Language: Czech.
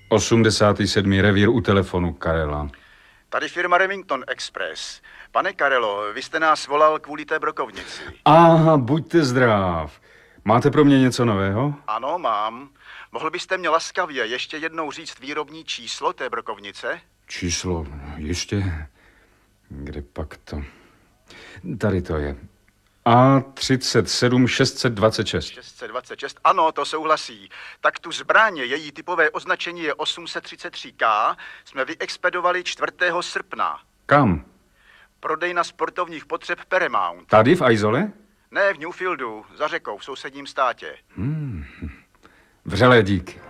87. revír u telefonu Karela. Tady firma Remington Express. Pane Karelo, vy jste nás volal kvůli té brokovnici. Aha, buďte zdrav. Máte pro mě něco nového? Ano, mám. Mohl byste mě laskavě ještě jednou říct výrobní číslo té brokovnice? Číslo, ještě? Kde pak to? Tady to je. A37 626. 626, ano, to souhlasí. Tak tu zbraně, její typové označení je 833K, jsme vyexpedovali 4. srpna. Kam? Prodejna sportovních potřeb Paramount. Tady v Aizole? Ne, v Newfieldu, za řekou, v sousedním státě. Vřelé díky.